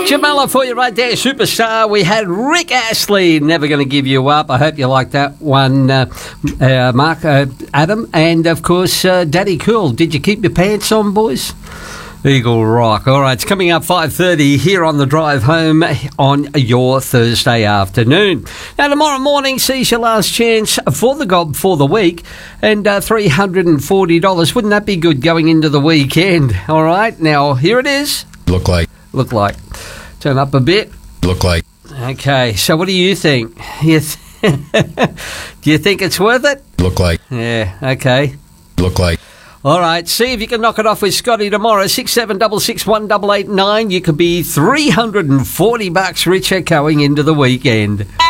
Jamala for you right there, superstar. We had Rick Astley, Never Gonna Give You Up. I hope you like that one, Mark, Adam. And, of course, Daddy Cool. Did you keep your pants on, boys? Eagle Rock. All right, it's coming up 5:30 here on the drive home on your Thursday afternoon. Now, tomorrow morning sees your last chance for the gob for the week and $340. Wouldn't that be good going into the weekend? All right, now, here it is. Look like. Turn up a bit. Look like. Okay, so what do you think? Do you think it's worth it? Look like. Yeah, okay. Look like. All right, see if you can knock it off with Scotty tomorrow. 67661889. You could be $340 richer going into the weekend.